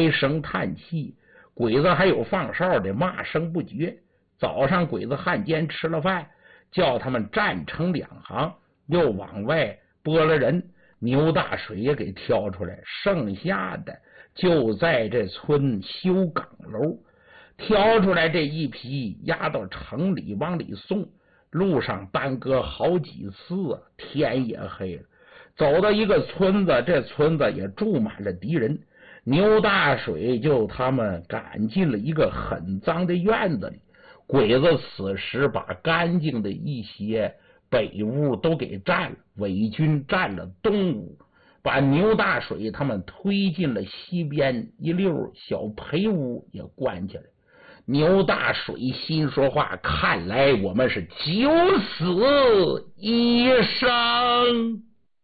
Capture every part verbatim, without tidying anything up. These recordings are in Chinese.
唉声叹气，鬼子还有放哨的骂声不绝。早上鬼子汉奸吃了饭，叫他们站成两行，又往外拨了人，牛大水也给挑出来，剩下的就在这村修岗楼。挑出来这一批押到城里往里送，路上耽搁好几次，天也黑了。走到一个村子，这村子也住满了敌人，牛大水就他们赶进了一个很脏的院子里。鬼子此时把干净的一些北屋都给占了，伪军占了东屋，把牛大水他们推进了西边一溜小陪屋也关起来。牛大水心说话，看来我们是九死一生。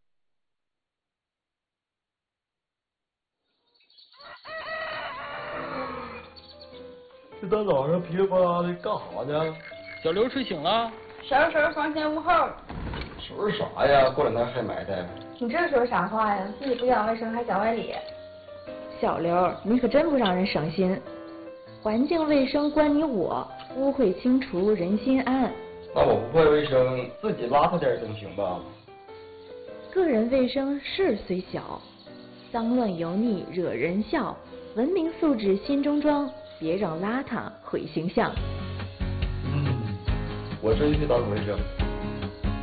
这大早上噼里啪啦的干啥呢？ 小刘睡醒了， 收拾收拾房前屋后。 收拾啥呀？过两天还埋汰。 你这说啥话呀？自己不讲卫生还讲外理。 小刘，你可真不让人省心。环境卫生关你我，污秽清除人心安。 那我不会卫生，自己邋遢点总行吧？ 个人卫生事虽小，脏乱油腻惹人笑。文明素质心中装，别让邋遢毁形象。 嗯，我真去打扫卫生。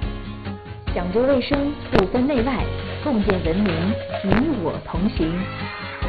讲究卫生，不分内外，共建文明，你我同行。